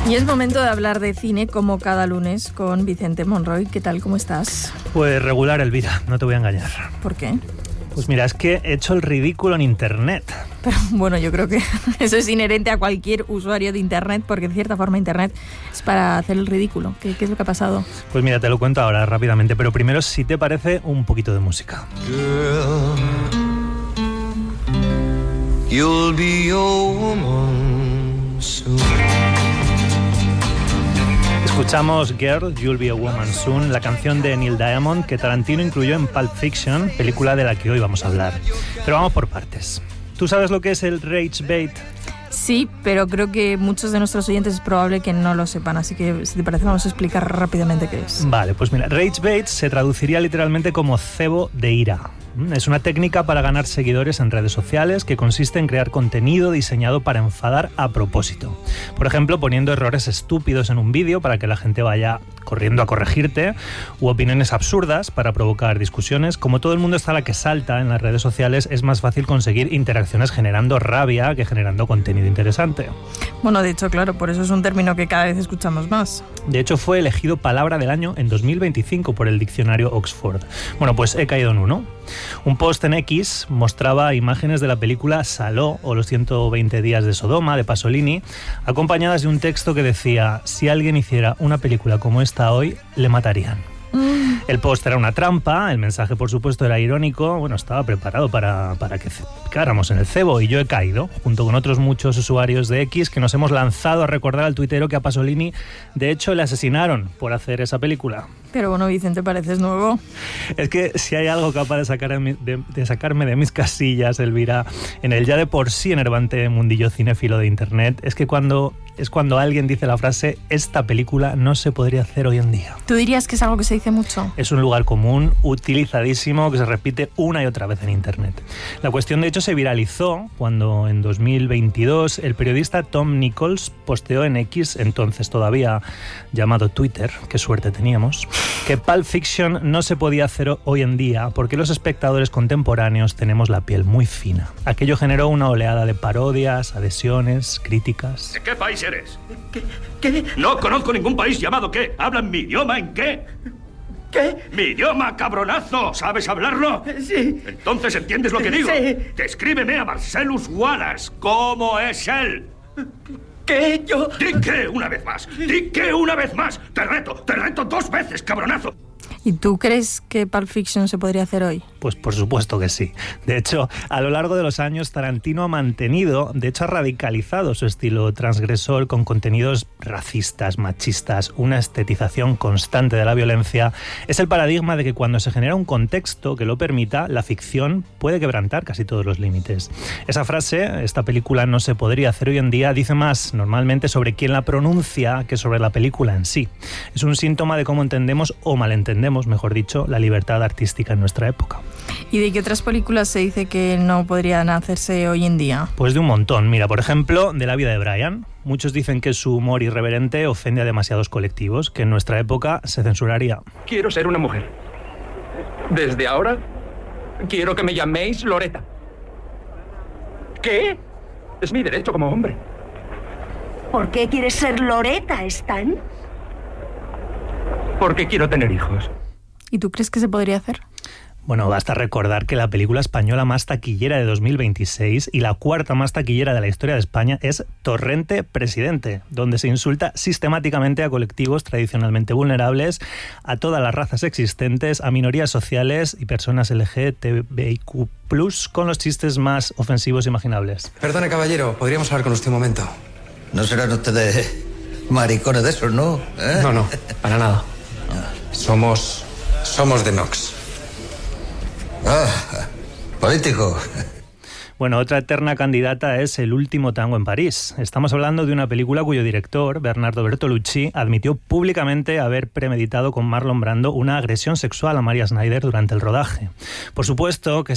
Y es momento de hablar de cine como cada lunes con Vicente Monroy. ¿Qué tal? ¿Cómo estás? Pues regular, Elvira, no te voy a engañar. ¿Por qué? Pues mira, es que he hecho el ridículo en Internet. Pero bueno, yo creo que eso es inherente a cualquier usuario de Internet, porque de cierta forma Internet es para hacer el ridículo. ¿Qué es lo que ha pasado? Pues mira, te lo cuento ahora rápidamente, pero primero, si te parece, un poquito de música. Girl, you'll be a woman soon. Escuchamos Girl, You'll Be a Woman Soon, la canción de Neil Diamond que Tarantino incluyó en Pulp Fiction, película de la que hoy vamos a hablar. Pero vamos por partes. ¿Tú sabes lo que es el rage bait? Sí, pero creo que muchos de nuestros oyentes es probable que no lo sepan, así que si te parece vamos a explicar rápidamente qué es. Vale, pues mira, rage bait se traduciría literalmente como cebo de ira. Es una técnica para ganar seguidores en redes sociales que consiste en crear contenido diseñado para enfadar a propósito. Por ejemplo, poniendo errores estúpidos en un vídeo para que la gente vaya corriendo a corregirte, u opiniones absurdas para provocar discusiones. Como todo el mundo está a la que salta en las redes sociales, es más fácil conseguir interacciones generando rabia que generando contenido interesante. Bueno, de hecho, claro, por eso es un término que cada vez escuchamos más. De hecho, fue elegido Palabra del Año en 2025 por el diccionario Oxford. Bueno, pues he caído en uno. Un post en X mostraba imágenes de la película Saló o los 120 días de Sodoma de Pasolini, acompañadas de un texto que decía: si alguien hiciera una película como esta hoy, le matarían. El post era una trampa, el mensaje por supuesto era irónico, bueno, estaba preparado para que picáramos en el cebo, y yo he caído, junto con otros muchos usuarios de X que nos hemos lanzado a recordar al tuitero que a Pasolini de hecho le asesinaron por hacer esa película. Pero bueno, Vicente, pareces nuevo. Es que si hay algo capaz de sacarme de mis casillas, Elvira, en el ya de por sí enervante mundillo cinéfilo de Internet, es cuando alguien dice la frase: esta película no se podría hacer hoy en día. ¿Tú dirías que es algo que se dice mucho? Es un lugar común, utilizadísimo, que se repite una y otra vez en Internet. La cuestión, de hecho, se viralizó cuando en 2022 el periodista Tom Nichols posteó en X, entonces todavía llamado Twitter, qué suerte teníamos, que Pulp Fiction no se podía hacer hoy en día porque los espectadores contemporáneos tenemos la piel muy fina. Aquello generó una oleada de parodias, adhesiones, críticas. ¿De qué país eres? ¿Qué? No conozco ningún país llamado ¿qué? ¿Hablan mi idioma en qué? ¿Qué? ¡Mi idioma, cabronazo! ¿Sabes hablarlo? Sí. ¿Entonces entiendes lo que digo? Sí. Descríbeme a Marcellus Wallace. ¿Cómo es él? ¿Qué? Yo... ¡Di qué una vez más! ¡Di qué una vez más! ¡Te reto 2 veces, cabronazo! ¿Y tú crees que Pulp Fiction se podría hacer hoy? Pues por supuesto que sí. De hecho, a lo largo de los años, Tarantino ha mantenido, de hecho ha radicalizado su estilo transgresor con contenidos racistas, machistas, una estetización constante de la violencia. Es el paradigma de que cuando se genera un contexto que lo permita, la ficción puede quebrantar casi todos los límites. Esa frase, esta película no se podría hacer hoy en día, dice más normalmente sobre quién la pronuncia que sobre la película en sí. Es un síntoma de cómo entendemos o malentendemos, mejor dicho, la libertad artística en nuestra época. ¿Y de qué otras películas se dice que no podrían hacerse hoy en día? Pues de un montón. Mira, por ejemplo, de La vida de Brian. Muchos dicen que su humor irreverente ofende a demasiados colectivos, que en nuestra época se censuraría. Quiero ser una mujer. Desde ahora, quiero que me llaméis Loretta. ¿Qué? Es mi derecho como hombre. ¿Por qué quieres ser Loretta, Stan? Porque quiero tener hijos. ¿Y tú crees que se podría hacer? Bueno, basta recordar que la película española más taquillera de 2026 y la cuarta más taquillera de la historia de España es Torrente Presidente, donde se insulta sistemáticamente a colectivos tradicionalmente vulnerables, a todas las razas existentes, a minorías sociales y personas LGTBIQ+, con los chistes más ofensivos imaginables. Perdone, caballero, ¿podríamos hablar con usted un momento? ¿No serán ustedes maricones de esos, no? ¿Eh? No, para nada. Somos de Nox. Ah, político. Bueno, otra eterna candidata es El último tango en París. Estamos hablando de una película cuyo director, Bernardo Bertolucci, admitió públicamente haber premeditado con Marlon Brando una agresión sexual a Maria Schneider durante el rodaje. Por supuesto que